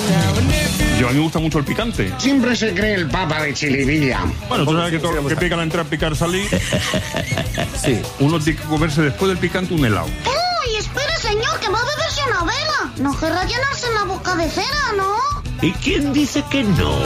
Yo a mí me gusta mucho el picante. Siempre se cree el papa de Chilivilla. Bueno, tú sabes que todo lo que pica la entrada, picar salir. Sí, uno tiene que comerse después del picante un helado. ¡Uy, espere, señor, que va a beberse una vela! No querrá llenarse la boca de cera, ¿no? ¿Y quién dice que no?